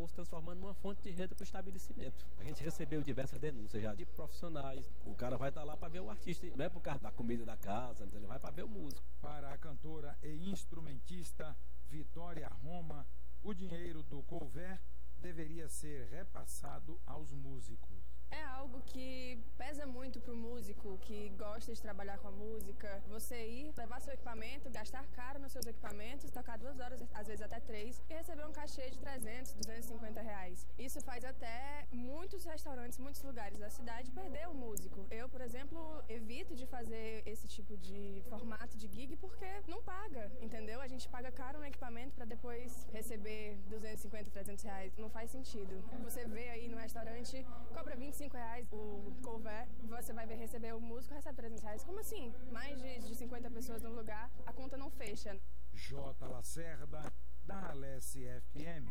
se transformando numa fonte de renda para o estabelecimento. A gente recebeu diversas denúncias já de profissionais. O cara vai estar lá para ver o artista, não é por causa da comida da casa, ele vai para ver o músico. Para a cantora e instrumentista Vitória Roma, o dinheiro do couvert deveria ser repassado aos músicos. É algo que pesa muito pro músico que gosta de trabalhar com a música. Você ir, levar seu equipamento, gastar caro nos seus equipamentos, tocar 2 horas, às vezes até 3, e receber um cachê de 300, 250 reais. Isso faz até muitos restaurantes, muitos lugares da cidade perder o músico. Eu, por exemplo, evito de fazer esse tipo de formato de gig porque não paga, entendeu? A gente paga caro no equipamento para depois receber 250, 300 reais. Não faz sentido. Você vê aí no restaurante, cobra 25 reais o couvert, você vai receber o músico, recebe 300 reais. Como assim? Mais de 50 pessoas no lugar, a conta não fecha. J. Lacerda, da Alesse FM.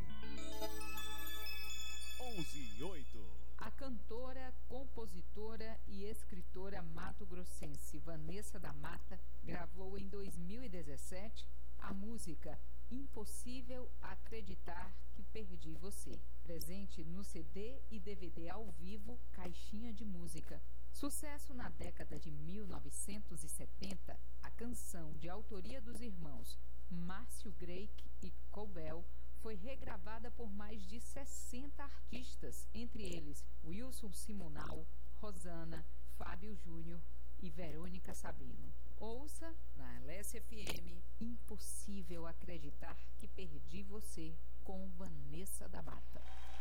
11:08. A cantora, compositora e escritora mato-grossense Vanessa da Mata gravou em 2017 a música Impossível Acreditar que Perdi Você, presente no CD e DVD ao vivo Caixinha de Música. Sucesso na década de 1970, a canção de autoria dos irmãos Márcio Greik e Cobel foi regravada por mais de 60 artistas, entre eles Wilson Simonal, Rosana, Fábio Júnior e Verônica Sabino. Ouça na Alesse FM Impossível Acreditar que Perdi Você, com Vanessa da Mata.